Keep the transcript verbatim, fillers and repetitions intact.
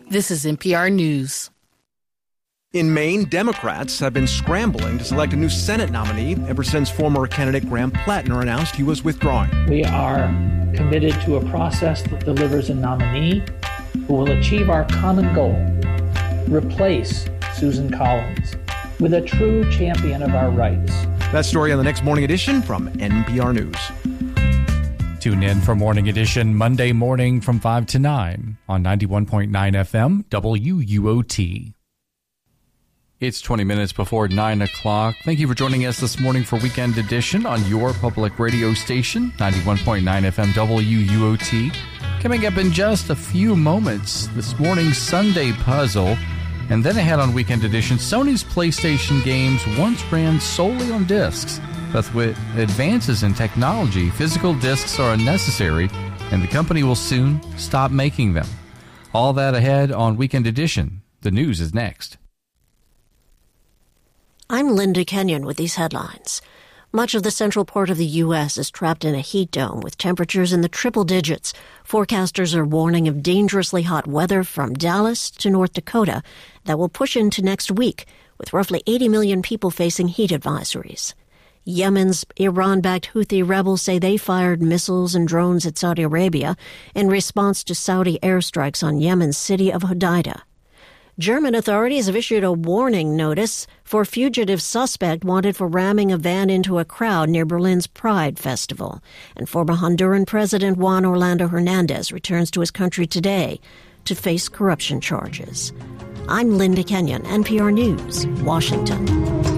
This is N P R News. In Maine, Democrats have been scrambling to select a new Senate nominee ever since former candidate Graham Plattner announced he was withdrawing. We are committed to a process that delivers a nominee who will achieve our common goal, replace Susan Collins with a true champion of our rights. That story on the next Morning Edition from N P R News. Tune in for Morning Edition Monday morning from five to nine on ninety-one point nine F M W U O T. It's twenty minutes before nine o'clock. Thank you for joining us this morning for Weekend Edition on your public radio station, ninety-one point nine F M W U O T. Coming up in just a few moments, this morning's Sunday Puzzle. And then ahead on Weekend Edition, Sony's PlayStation games once ran solely on discs. But with advances in technology, physical discs are unnecessary, and the company will soon stop making them. All that ahead on Weekend Edition. The news is next. I'm Linda Kenyon with these headlines. Much of the central part of the U S is trapped in a heat dome with temperatures in the triple digits. Forecasters are warning of dangerously hot weather from Dallas to North Dakota that will push into next week, with roughly eighty million people facing heat advisories. Yemen's Iran-backed Houthi rebels say they fired missiles and drones at Saudi Arabia in response to Saudi airstrikes on Yemen's city of Hodeidah. German authorities have issued a warning notice for a fugitive suspect wanted for ramming a van into a crowd near Berlin's Pride Festival. And former Honduran President Juan Orlando Hernandez returns to his country today to face corruption charges. I'm Linda Kenyon, N P R News, Washington.